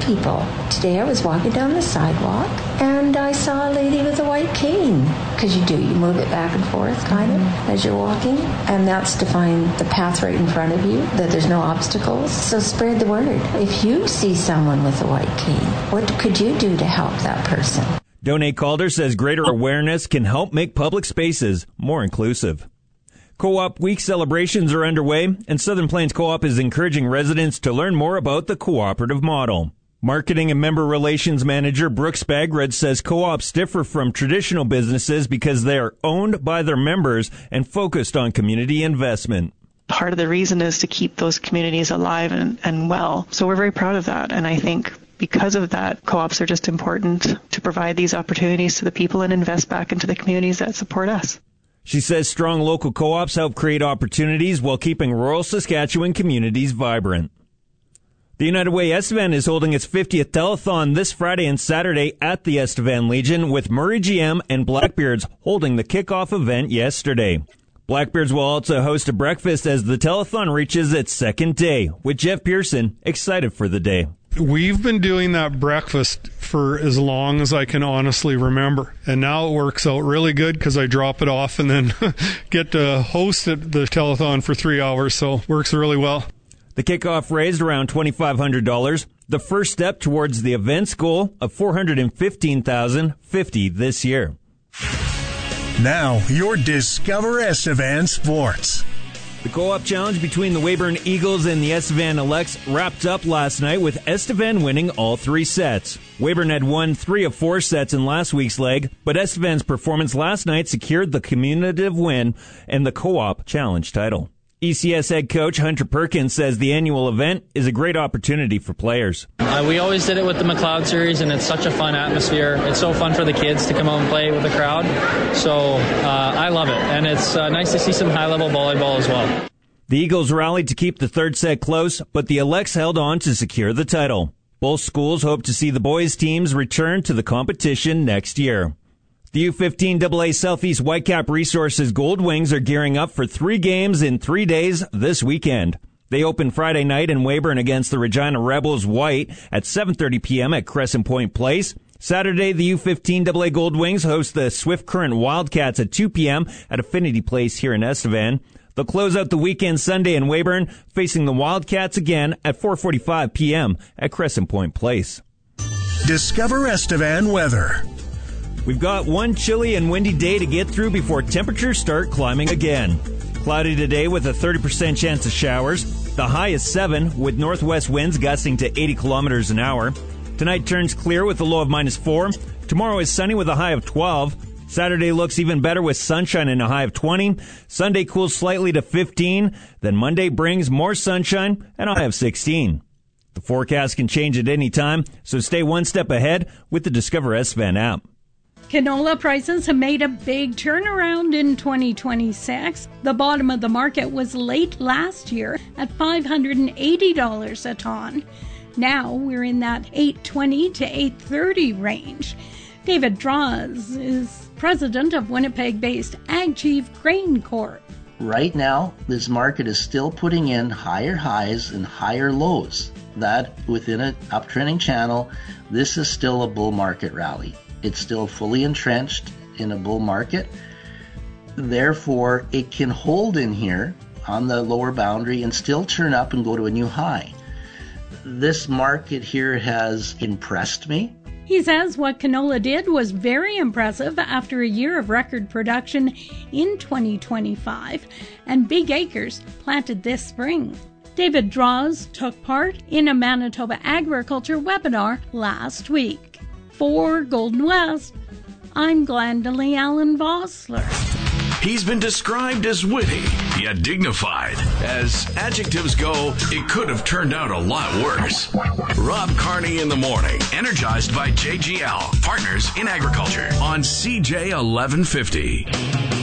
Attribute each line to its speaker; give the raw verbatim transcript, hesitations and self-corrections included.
Speaker 1: people. Today I was walking down the sidewalk and I saw a lady with a white cane. Because you do, you move it back and forth kind of as you're walking. And that's to find the path right in front of you, that there's no obstacles. So spread the word. If you see someone with a white cane, what could you do to help that person?
Speaker 2: Donate Calder says greater awareness can help make public spaces more inclusive. Co-op Week celebrations are underway, and Southern Plains Co-op is encouraging residents to learn more about the cooperative model. Marketing and Member Relations Manager Brooks Bagred says co-ops differ from traditional businesses because they are owned by their members and focused on community investment.
Speaker 3: Part of the reason is to keep those communities alive and, and well. So we're very proud of that, and I think because of that, co-ops are just important to provide these opportunities to the people and invest back into the communities that support us.
Speaker 2: She says strong local co-ops help create opportunities while keeping rural Saskatchewan communities vibrant. The United Way Estevan is holding its fiftieth telethon this Friday and Saturday at the Estevan Legion, with Murray G M and Blackbeards holding the kickoff event yesterday. Blackbeards will also host a breakfast as the telethon reaches its second day, with Jeff Pearson excited for the day.
Speaker 4: We've been doing that breakfast for as long as I can honestly remember. And now it works out really good because I drop it off and then get to host it, the telethon for three hours. So works really well.
Speaker 2: The kickoff raised around twenty-five hundred dollars, the first step towards the event's goal of four hundred fifteen thousand fifty dollars this year.
Speaker 5: Now, your Discover Estevan Sports.
Speaker 2: The co-op challenge between the Weyburn Eagles and the Estevan Elects wrapped up last night with Estevan winning all three sets. Weyburn had won three of four sets in last week's leg, but Estevan's performance last night secured the cumulative win and the co-op challenge title. E C S head coach Hunter Perkins says the annual event is a great opportunity for players.
Speaker 6: Uh, we always did it with the McLeod series, and it's such a fun atmosphere. It's so fun for the kids to come out and play with the crowd. So uh, I love it, and it's uh, nice to see some high-level volleyball as well.
Speaker 2: The Eagles rallied to keep the third set close, but the Elects held on to secure the title. Both schools hope to see the boys' teams return to the competition next year. The U fifteen A A Southeast Whitecap Resources Gold Wings are gearing up for three games in three days this weekend. They open Friday night in Weyburn against the Regina Rebels White at seven thirty p.m. at Crescent Point Place. Saturday, the U fifteen A A Gold Wings host the Swift Current Wildcats at two p.m. at Affinity Place here in Estevan. They'll close out the weekend Sunday in Weyburn, facing the Wildcats again at four forty-five p.m. at Crescent Point Place.
Speaker 5: Discover Estevan weather.
Speaker 2: We've got one chilly and windy day to get through before temperatures start climbing again. Cloudy today with a thirty percent chance of showers. The high is seven, with northwest winds gusting to eighty kilometers an hour. Tonight turns clear with a low of minus four. Tomorrow is sunny with a high of twelve. Saturday looks even better with sunshine and a high of twenty. Sunday cools slightly to fifteen. Then Monday brings more sunshine and a high of sixteen. The forecast can change at any time, so stay one step ahead with the Discover Estevan app.
Speaker 7: Canola prices have made a big turnaround in twenty twenty-six. The bottom of the market was late last year at five hundred eighty dollars a ton. Now we're in that eight twenty to eight thirty range. David Draws is president of Winnipeg-based AgChief Grain Corp.
Speaker 8: Right now, this market is still putting in higher highs and higher lows. That, within an uptrending channel, this is still a bull market rally. It's still fully entrenched in a bull market. Therefore, it can hold in here on the lower boundary and still turn up and go to a new high. This market here has impressed me.
Speaker 7: He says what canola did was very impressive after a year of record production in twenty twenty-five and big acres planted this spring. David Draws took part in a Manitoba agriculture webinar last week. For Golden West, I'm Glendalee Allen Vossler.
Speaker 9: He's been described as witty, yet dignified. As adjectives go, it could have turned out a lot worse. Rob Carney in the morning, energized by J G L, Partners in Agriculture, on C J eleven fifty.